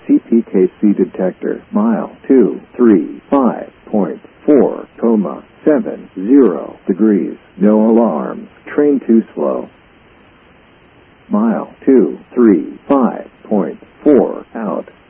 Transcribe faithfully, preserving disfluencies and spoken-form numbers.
C P K C detector, mile two three five point four, comma, seven zero degrees, no alarms, train too slow. Mile two three five point four, out.